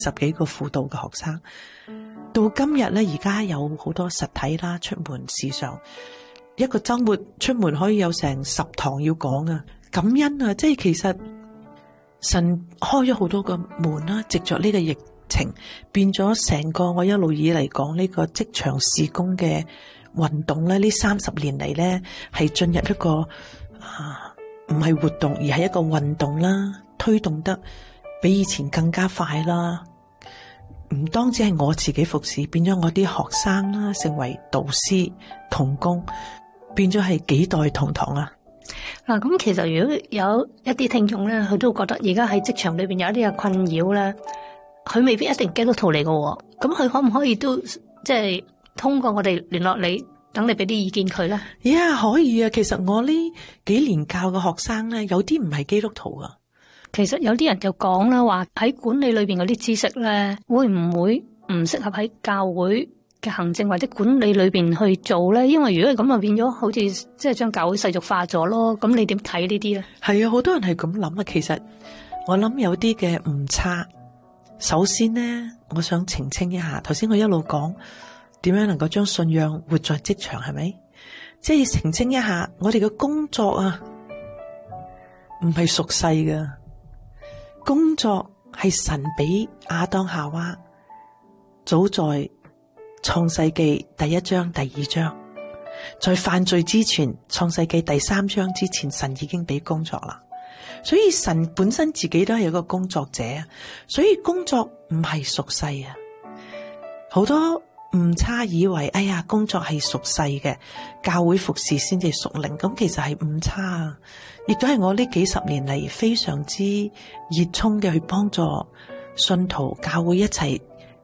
10幾個輔導嘅學生。到今日咧，而家有好多實體啦，出門時常一個週末出門可以有成10堂要講啊！感恩啊，即係其實神開咗好多個門啦，藉着呢個疫情變咗成個我一路以嚟講呢個職場事工嘅運動咧，呢30年嚟咧係進入一個唔係活動而係一個運動啦，推動得比以前更加快啦。唔單止係我自己服侍，變咗我啲學生啦，成為導師同工，變咗係幾代同堂啊！ 嗱，咁其實如果有一啲聽眾咧，佢都覺得而家喺職場裏邊有一啲嘅困擾咧，佢未必一定基督徒嚟嘅，咁佢可唔可以都即係通過我哋聯絡你，等你俾啲意見佢咧可以啊！其實我呢幾年教嘅學生咧，有啲唔係基督徒啊。 其實有啲人就講啦，話喺管理裏邊嗰啲知識咧，會唔會唔適合喺教會嘅行政或者管理裏邊去做咧？因為如果係咁啊，變咗好似即係將教會世俗化咗咯。咁你點睇呢啲咧？ 係啊，好多人係咁諗啊。其實我諗有啲嘅誤差。首先呢，我想澄清一下，頭先我一路講點樣能夠將信仰活在職場，係咪？即係澄清一下，我哋嘅工作啊，唔係屬世嘅。工作係神俾亞當夏娃，早在創世記第1章、第2章，在犯罪之前，創世記第3章之前，神已經俾工作啦。所以神本身自己都係一個工作者，所以工作唔係屬世啊。好多誤差以為，哎呀，工作係屬世嘅，教會服侍先至屬靈，咁其實係誤差啊。亦都係我呢幾十年嚟非常之熱衷嘅去幫助信徒教會一齊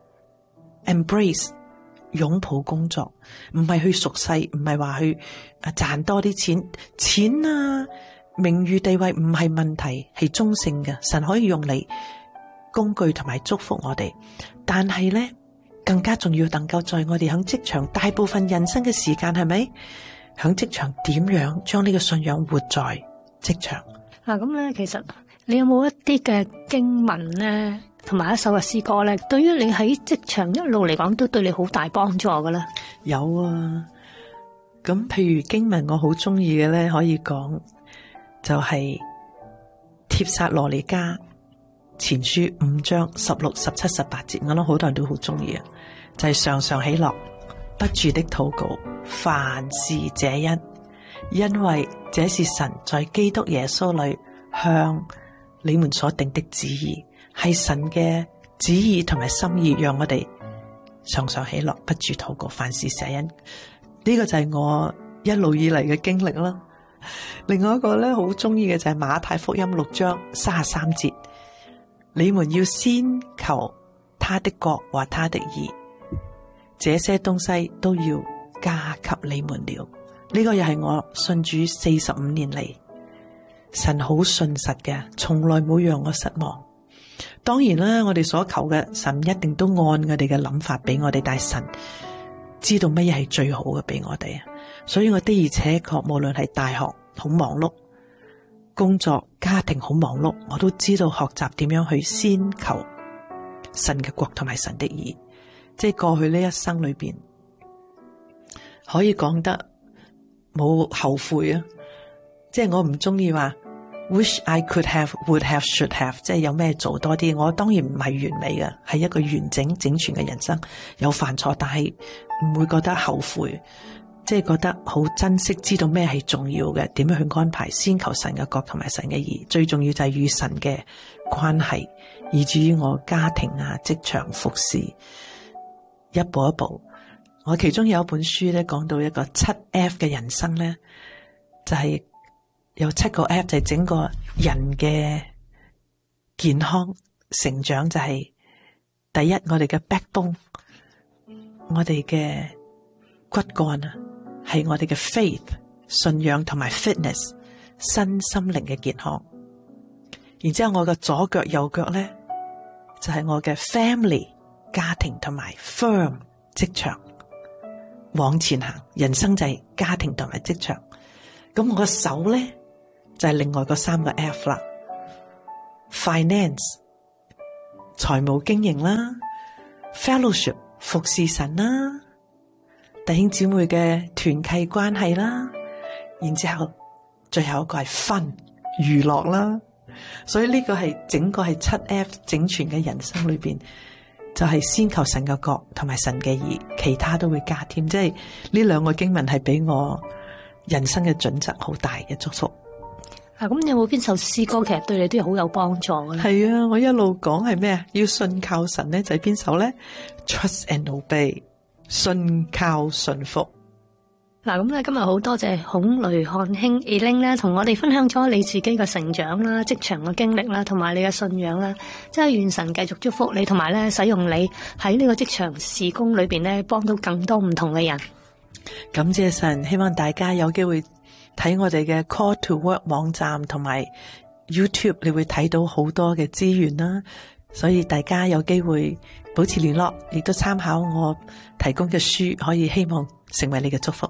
embrace 擁抱工作，唔係去屬世，唔係話去賺多啲錢啊，名譽地位唔係問題，係中性嘅，神可以用嚟工具同埋祝福我哋。但係咧，更加重要能夠在我哋喺職場大部分人生嘅時間，係咪喺職場點樣將呢個信仰活在職場？ 咁咧，其實你有冇一啲嘅經文咧，同埋一首嘅詩歌咧，對於你喺職場一路嚟講，都對你好大幫助嘅咧？ 有啊，咁譬如經文我好中意嘅咧，可以講就係帖撒羅尼迦前書5章16、17、18節，我諗好多人都好中意啊，就係常常喜樂，不住的禱告，凡事謝恩。因為這是神在基督耶穌裏向你們所定的旨意，係神嘅旨意同埋心意，讓我哋常常喜樂，不住禱告，凡事謝恩。呢個就係我一路以嚟嘅經歷啦。另外一個咧好中意嘅就係馬太福音6章33節，你們要先求他的國和他的義，這些東西都要加給你們了。呢個又係我信主45年嚟，神好信實嘅，從來冇讓我失望。當然啦，我哋所求嘅神一定都按我哋嘅諗法俾我哋，但係神知道乜嘢係最好嘅俾我哋。所以我的而且確無論係大學好忙碌，工作家庭好忙碌，我都知道學習點樣去先求神嘅國同埋神的義。即係過去呢一生裏邊，可以講得冇後悔啊！即係我唔中意話 wish I could have, would have, should have， 即係有咩做多啲。我當然唔係完美嘅，係一個完整整全嘅人生，有犯錯，但係唔會覺得後悔，即係覺得好珍惜，知道咩係重要嘅，點樣去安排，先求神嘅國同埋神嘅義。最重要就係與神嘅關係，以至於我家庭啊、職場服侍，一步一步。我其中有一本書咧，講到一個7F 嘅人生咧，就係有7個 F，就係整個人嘅健康成長，就係第一，我哋嘅 backbone， 我哋嘅骨幹啊，係我哋嘅 faith 信仰同埋 fitness 身心靈嘅健康。然之後我嘅左腳右腳咧，就係我嘅 family 家庭同埋 firm 職場。往前行，人生就係家庭同埋職場。咁我個手咧就係另外嗰3個 F 啦。Finance 財務經營啦，fellowship 服侍神啦，弟兄姊妹嘅團契關係啦，然之後最後一個係fun娛樂啦。所以呢個係整個係7F 整全嘅人生裏邊，就係先求神嘅國同埋神嘅義，其他都會加添。即係呢兩個經文係俾我人生嘅準則好大嘅祝福。 咁你有冇邊首詩歌其實對你都好有幫助嘅咧？ 係啊，我一路講係咩啊？要信靠神咧，就係邊首咧 ？Trust and obey， 信靠順服。 嗱，咁咧今日好多謝孔雷漢兄 Elaine 咧，同我哋分享咗你自己嘅成長啦、職場嘅經歷啦，同埋你嘅信仰啦。即係願神繼續祝福你，同埋咧使用你喺呢個職場事工裏邊咧，幫到更多唔同嘅人。 感謝神，希望大家有機會睇我哋嘅 Call to Work 網站同埋 YouTube， 你會睇到好多嘅資源啦。所以大家有機會保持聯絡，亦都參考我提供嘅書，可以希望成為你嘅祝福。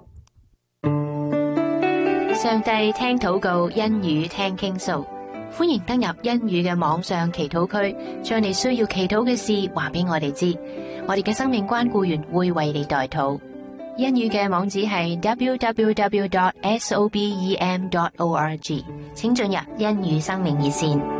上帝聽禱告，恩語聽傾訴，歡迎登入恩語嘅網上祈禱區，將你需要祈禱嘅事話俾我哋知，我哋嘅生命關顧員會為你代禱。恩語嘅網址係 www.sobem.org， 請進入恩語生命熱線